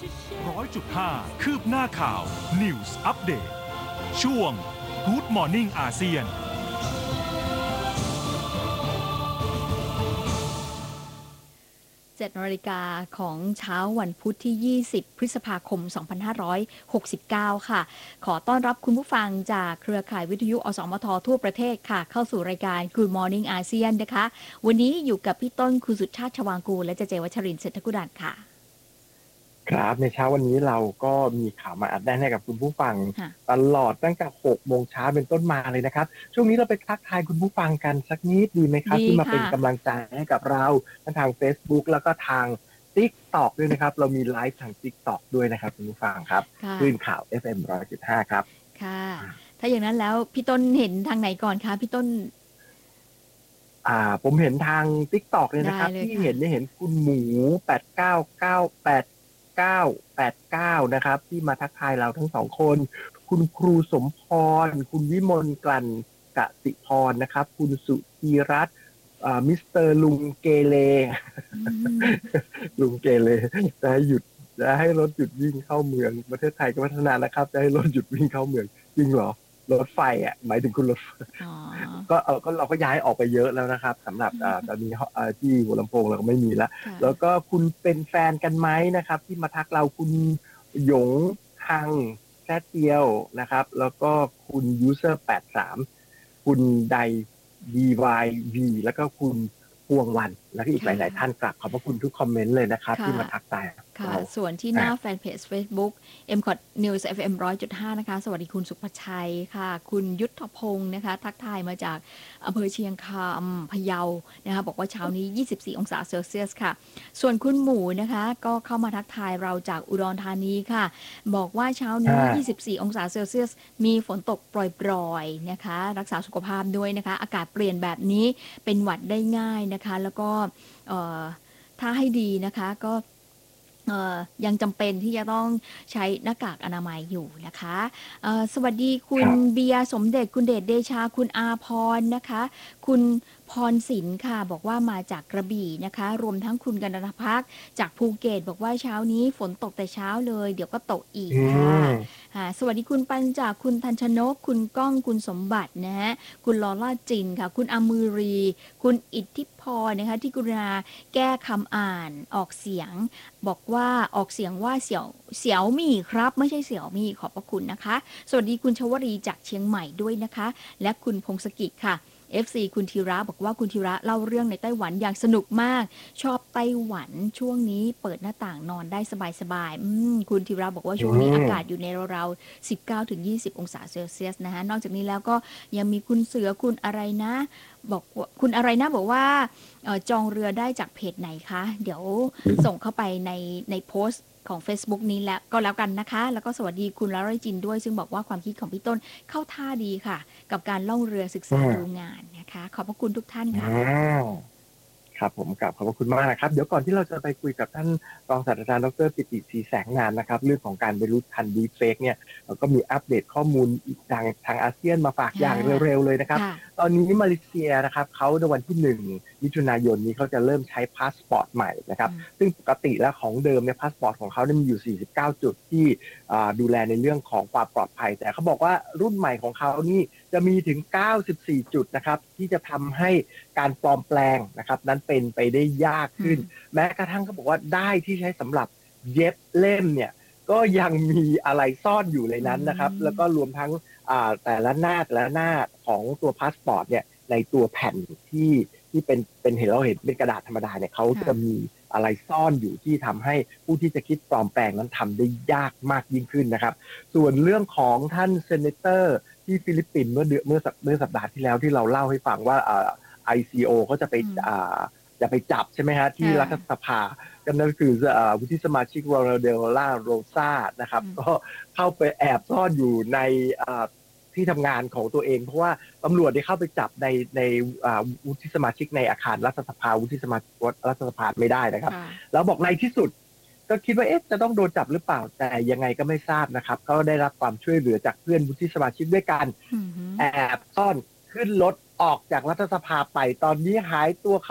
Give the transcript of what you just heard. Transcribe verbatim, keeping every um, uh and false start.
ร้อยจุดห้าคืบหน้าข่าว News Update ช่วง Good Morning อาเซียนเจ็ดนาฬิกาของเช้าวันพุธที่ยี่สิบพฤษภาคมสองพันห้าร้อยหกสิบเก้าค่ะขอต้อนรับคุณผู้ฟังจากเครือข่ายวิทยุอสมททั่วประเทศค่ะเข้าสู่รายการ Good Morning อาเซียนนะคะวันนี้อยู่กับพี่ต้นคุณสุชาติชวางกูลและเจเจวัชรินทร์เศรษฐกุดันค่ะครับในเช้าวันนี้เราก็มีข่าวมาอัดแน่นให้กับคุณผู้ฟังตลอดตั้งแต่หกโมงเช้าเป็นต้นมาเลยนะครับช่วงนี้เราไปทักทายคุณผู้ฟังกันสักนิดดีไหมครับที่มาเป็นกำลังใจให้กับเราทาง Facebook แล้วก็ทาง TikTok ด้วยนะครับเรามีไลฟ์ทาง TikTok ด้วยนะครับคุณผู้ฟังครับคลื่นข่าว เอฟ เอ็ม หนึ่งร้อยจุดห้า ครับค่ะถ้าอย่างนั้นแล้วพี่ต้นเห็นทางไหนก่อนคะพี่ต้นอ่าผมเห็นทาง TikTok เลยนะครับที่เห็นเนี่ยเห็นคุณหมูแปดเก้าเก้าแปดเก้าแปดเก้านะครับที่มาทักทายเราทั้งสองคนคุณครูสมพรคุณวิมลกลั่นกสิพรนะครับคุณสุธีรัตน์มิสเตอร์ลุงเกเลลุงเกเลจะให้หยุดจะให้รถหยุดวิ่งเข้าเมืองประเทศไทยก็พัฒนานะครับจะให้รถหยุดวิ่งเข้าเมืองจริงเหรอรถไฟอ่ะหมายถึงคุณรถก็เออก็เราก็ย้ายออกไปเยอะแล้วนะครับสำหรับตอนนี้ที่หัวลำโพงเราก็ไม่มีแล้วแล้วก็คุณเป็นแฟนกันไหมนะครับที่มาทักเราคุณหยงฮังแซ่เตียวนะครับแล้วก็คุณยูเซอร์แปดสามคุณได ดี วาย วี แล้วก็คุณพวงวันแล้วก็อีกหลายๆท่านกลับขอบพระคุณทุกคอมเมนต์เลยนะครับที่มาทักทายค่ะส่วนที่หน้าแฟนเพจ Facebook เอ็ม ซี โอ ที News เอฟ เอ็ม หนึ่งร้อยจุดห้า นะคะสวัสดีคุณสุภชัยค่ะคุณยุทธพงศ์นะคะทักทายมาจากอำเภอเชียงคำพะเยานะคะบอกว่าเช้านี้ยี่สิบสี่องศาเซลเซียสค่ะส่วนคุณหมูนะคะก็เข้ามาทักทายเราจากอุดรธานีค่ะบอกว่าเช้านี้ยี่สิบสี่องศาเซลเซียสมีฝนตกปล่อยๆนะคะรักษาสุขภาพด้วยนะคะอากาศเปลี่ยนแบบนี้เป็นหวัดได้ง่ายนะคะแล้วก็ถ้าให้ดีนะคะก็ยังจำเป็นที่จะต้องใช้หน้ากากอนามัยอยู่นะคะสวัสดีคุณเบียร์สมเด็จคุณเดชเดชาคุณอาพรนะคะคุณพรศิลป์ค่ะบอกว่ามาจากกระบี่นะคะรวมทั้งคุณกนทภักดิ์จากภูเก็ตบอกว่าเช้านี้ฝนตกแต่เช้าเลยเดี๋ยวก็ตกอีกค่ะสวัสดีคุณปัญจากคุณทันชนกคุณก้องคุณสมบัตินะฮะคุณลอล่าจินค่ะคุณอมือรีคุณอิทธิพรนะคะที่กรุณาแก้คำอ่านออกเสียงบอกว่าออกเสียงว่าเสี่ยวเสี่ยวมี่ครับไม่ใช่เสี่ยวมี่ขอบพระคุณนะคะสวัสดีคุณชวรีจากเชียงใหม่ด้วยนะคะและคุณพงศกิจค่ะ เอฟ ซี คุณธีระบอกว่าคุณธีระเล่าเรื่องในไต้หวันอย่างสนุกมากชอบไต้หวันช่วงนี้เปิดหน้าต่างนอนได้สบายๆคุณธีระบอกว่าช่วงนี้อากาศอยู่ในราวๆ สิบเก้าถึงยี่สิบ องศาเซลเซียสนะคะนอกจากนี้แล้วก็ยังมีคุณเสือคุณอะไรนะบอกคุณอะไรนะบอกว่าจองเรือได้จากเพจไหนคะเดี๋ยวส่งเข้าไปในในโพสต์ของ Facebook นี้แล้วก็แล้วกันนะคะแล้วก็สวัสดีคุณลาร่จินด้วยซึ่งบอกว่าความคิดของพี่ต้นเข้าท่าดีค่ะกับการล่องเรือศึกษาดูงานนะคะขอบพระคุณทุกท่านค่ะครับผมกลับขอบพระคุณมากนะครับเดี๋ยวก่อนที่เราจะไปคุยกับท่านรองศาสตราจารย์ดรปิติศรีแสงงามนะครับเรื่องของการบรรลุทันดีเฟกเนี่ยเราก็มีอัปเดตข้อมูลอีกทางทางอาเซียนมาฝากอย่างเร็วๆเลยนะครับตอนนี้มาเลเซียนะครับเขาในวันที่หนึ่งมิถุนายนนี้เขาจะเริ่มใช้พาสปอร์ตใหม่นะครับซึ่งปกติแล้วของเดิมเนี่ยพาสปอร์ตของเขาเนี่ยมีอยู่สี่สิบเก้าจุดที่ดูแลในเรื่องของความปลอดภัยแต่เขาบอกว่ารุ่นใหม่ของเขานี่จะมีถึงเก้าสิบสี่จุดนะครับที่จะทำให้การปลอมแปลงนะครับนั้นเป็นไปได้ยากขึ้นแม้กระทั่งเขาบอกว่าได้ที่ใช้สำหรับเย็บเล่มเนี่ยก็ยังมีอะไรซ่อนอยู่ในนั้นนะครับแล้วก็รวมทั้งแต่ละหน้าแต่ละหน้าของตัวพาสปอร์ตเนี่ยในตัวแผ่นที่ที่เป็นเป็นเห็นเราเห็นเป็นกระดาษธรรมดาเนี่ยเขาจะมีอะไรซ่อนอยู่ที่ทำให้ผู้ที่จะคิดปลอมแปลงนั้นทำได้ยากมากยิ่งขึ้นนะครับส่วนเรื่องของท่านเซเนเตอร์ที่ฟิลิปปินส์เมื่อเดือนเมื่อเมื่อสัปดาห์ที่แล้วที่เราเล่าให้ฟังว่าไอ ซี โอ เขาจะไปจะไปจับใช่ไหมฮะที่รัฐสภาก็นั่นคือวุฒิสมาชิกโรนัลเดล่าโรซานะครับก็เข้าไปแอบซ่อนอยู่ในที่ทำงานของตัวเองเพราะว่าตำรวจได้เข้าไปจับในในวุฒิสมาชิกในอาคารรัฐสภาวุฒิสมาชิกรัฐสภาไม่ได้นะครับแล้วบอกในที่สุดก็คิดว่าเอ๊ะจะต้องโดนจับหรือเปล่าแต่ยังไงก็ไม่ทราบนะครับก็ได้รับความช่วยเหลือจากเพื่อนวุฒิสมาชิกด้วยกันแอบซ่อนขึ้นรถออกจากรัฐสภาไปตอนนี้หายตัว